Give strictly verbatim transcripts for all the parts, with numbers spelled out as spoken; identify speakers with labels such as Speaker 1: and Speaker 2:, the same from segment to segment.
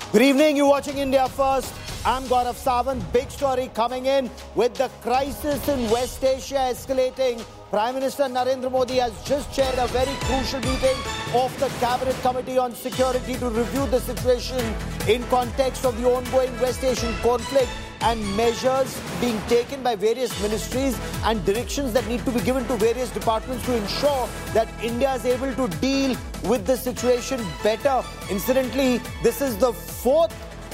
Speaker 1: Good evening, you're watching India First. I'm Gaurav Sawant. Big story coming in with the crisis in West Asia escalating. Prime Minister Narendra Modi has just chaired a very crucial meeting of the Cabinet Committee on Security to review the situation in context of the ongoing West Asian conflict and measures being taken by various ministries and directions that need to be given to various departments to ensure that India is able to deal with the situation better. Incidentally, this is the fourth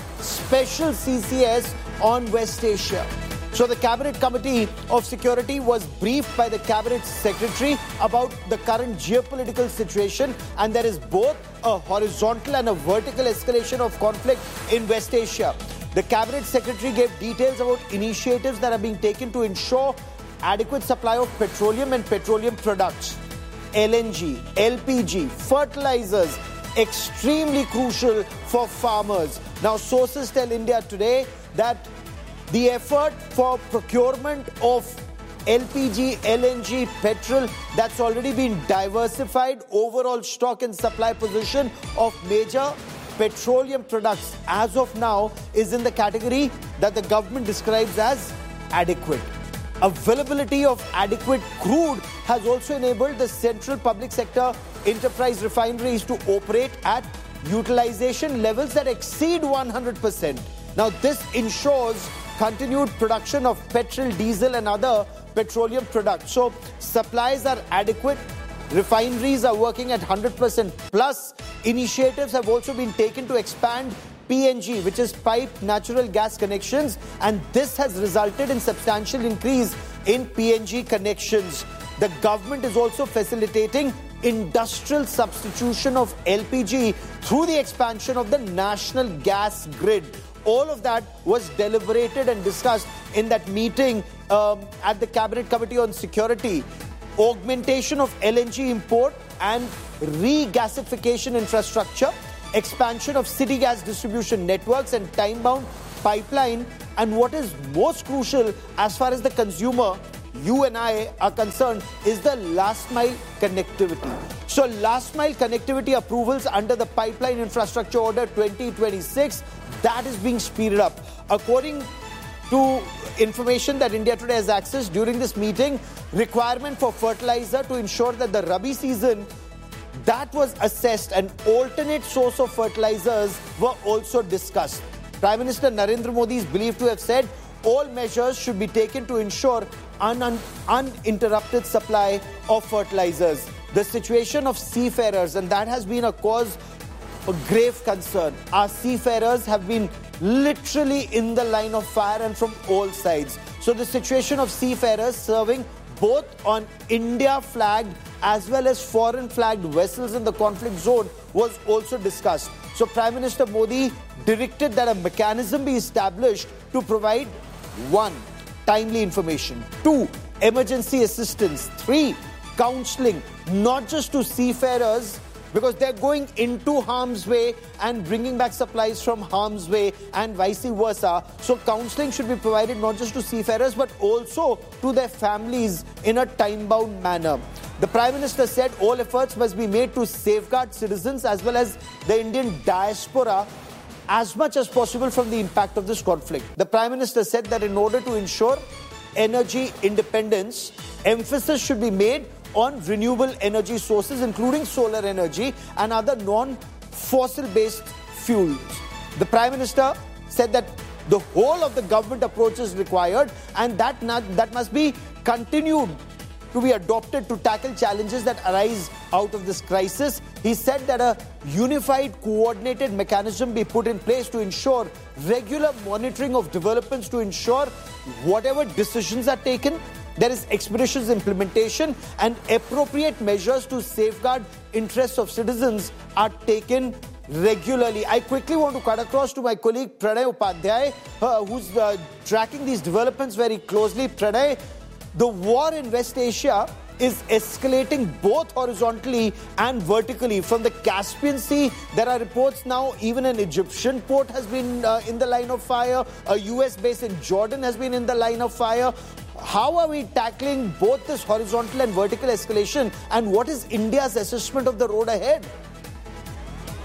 Speaker 1: special C C S on West Asia. So the Cabinet Committee of Security was briefed by the Cabinet Secretary about the current geopolitical situation, and there is both a horizontal and a vertical escalation of conflict in West Asia. The Cabinet Secretary gave details about initiatives that are being taken to ensure adequate supply of petroleum and petroleum products, L N G, L P G, fertilizers, extremely crucial for farmers. Now, sources tell India Today that the effort for procurement of L P G, L N G, petrol, that's already been diversified. Overall stock and supply position of major petroleum products as of now is in the category that the government describes as adequate. Availability of adequate crude has also enabled the central public sector enterprise refineries to operate at utilization levels that exceed one hundred percent. Now, this ensures continued production of petrol, diesel and other petroleum products. So, supplies are adequate. Refineries are working at one hundred percent plus. Initiatives have also been taken to expand P N G, which is piped natural gas connections, and this has resulted in substantial increase in P N G connections. The government is also facilitating industrial substitution of L P G through the expansion of the national gas grid. All of that was deliberated and discussed in that meeting um, at the Cabinet Committee on Security. Augmentation of L N G import and regasification infrastructure, expansion of city gas distribution networks and time-bound pipeline, and what is most crucial as far as the consumer, you and I are concerned, is the last mile connectivity. So last mile connectivity approvals under the Pipeline Infrastructure Order twenty twenty-six, that is being speeded up. According to information that India Today has accessed during this meeting, requirement for fertilizer to ensure that the Rabi season, that was assessed, and alternate source of fertilizers were also discussed. Prime Minister Narendra Modi is believed to have said all measures should be taken to ensure un- un- uninterrupted supply of fertilizers. The situation of seafarers, and that has been a cause of grave concern. Our seafarers have been literally in the line of fire and from all sides. So the situation of seafarers serving both on India-flagged as well as foreign-flagged vessels in the conflict zone was also discussed. So Prime Minister Modi directed that a mechanism be established to provide one, timely information, two, emergency assistance, three, counselling, not just to seafarers, because they're going into harm's way and bringing back supplies from harm's way and vice versa. So counselling should be provided not just to seafarers but also to their families in a time-bound manner. The Prime Minister said all efforts must be made to safeguard citizens as well as the Indian diaspora as much as possible from the impact of this conflict. The Prime Minister said that in order to ensure energy independence, emphasis should be made on renewable energy sources, including solar energy and other non-fossil based fuels. The Prime Minister said that the whole of the government approach is required, and that, not, that must be continued to be adopted to tackle challenges that arise out of this crisis. He said that a unified, coordinated mechanism be put in place to ensure regular monitoring of developments, to ensure whatever decisions are taken, there is expeditious implementation and appropriate measures to safeguard interests of citizens are taken regularly. I quickly want to cut across to my colleague Pranay Upadhyay, uh, who's uh, tracking these developments very closely. Pranay, the war in West Asia is escalating both horizontally and vertically. From the Caspian Sea, there are reports now even an Egyptian port has been uh, in the line of fire. A U S base in Jordan has been in the line of fire. How are we tackling both this horizontal and vertical escalation, and what is India's assessment of the road ahead?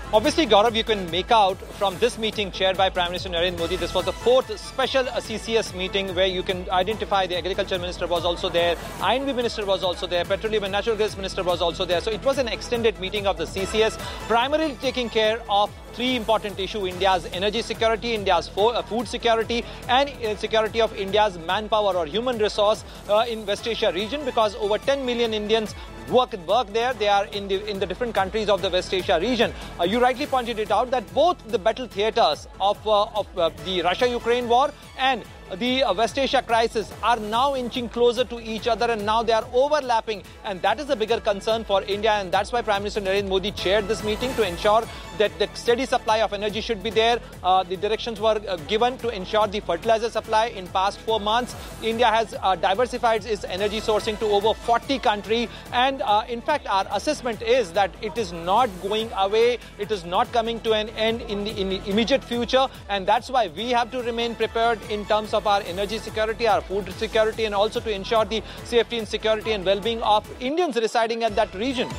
Speaker 2: Obviously, Gaurav, you can make out from this meeting chaired by Prime Minister Narendra Modi, this was the fourth special C C S meeting where you can identify the Agriculture Minister was also there, I N B Minister was also there, Petroleum and Natural Gas Minister was also there. So it was an extended meeting of the C C S, primarily taking care of three important issues: India's energy security, India's food security, and security of India's manpower or human resource uh, in West Asia region, because over ten million Indians work work there. They are in the in the different countries of the West Asia region. Uh, you rightly pointed it out that both the battle theatres of uh, of uh, the Russia-Ukraine war and the uh, West Asia crisis are now inching closer to each other, and now they are overlapping, and that is a bigger concern for India, and that's why Prime Minister Narendra Modi chaired this meeting to ensure that the steady supply of energy should be there. Uh, the directions were uh, given to ensure the fertilizer supply. In past four months, India has uh, diversified its energy sourcing to over forty countries, and uh, in fact, our assessment is that it is not going away. It is not coming to an end in the, in the immediate future, and that's why we have to remain prepared in terms of our energy security, our food security, and also to ensure the safety and security and well-being of Indians residing at that region.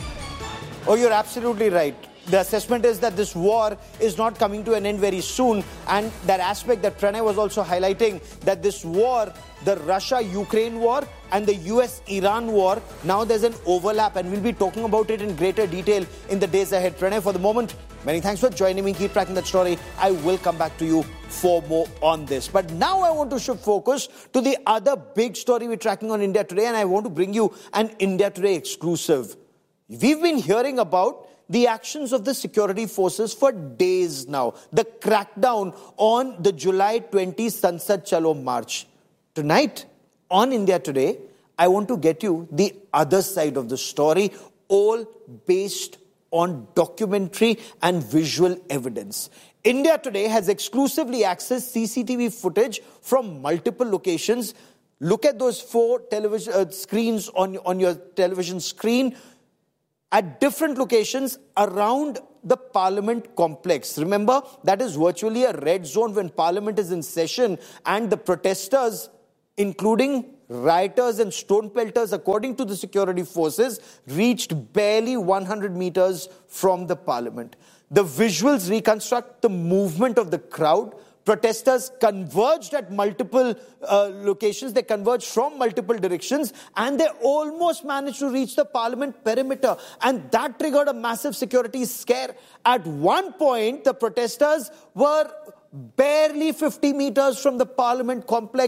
Speaker 1: Oh, you're absolutely right. The assessment is that this war is not coming to an end very soon, and that aspect that Pranay was also highlighting, that this war, the Russia-Ukraine war and the U S-Iran war, now there's an overlap, and we'll be talking about it in greater detail in the days ahead. Pranay, for the moment, many thanks for joining me. Keep tracking that story. I will come back to you for more on this. But now I want to shift focus to the other big story we're tracking on India Today, and I want to bring you an India Today exclusive. We've been hearing about the actions of the security forces for days now. The crackdown on the July twentieth Sansad Chalo March. Tonight, on India Today, I want to get you the other side of the story, all based on documentary and visual evidence. India Today has exclusively accessed C C T V footage from multiple locations. Look at those four television uh, screens on, on your television screen at different locations around the Parliament complex. Remember, that is virtually a red zone when Parliament is in session, and the protesters, including rioters and stone pelters, according to the security forces, reached barely one hundred meters from the Parliament. The visuals reconstruct the movement of the crowd. Protesters converged at multiple uh, locations. They converged from multiple directions, and they almost managed to reach the Parliament perimeter. And that triggered a massive security scare. At one point, the protesters were barely fifty meters from the Parliament complex.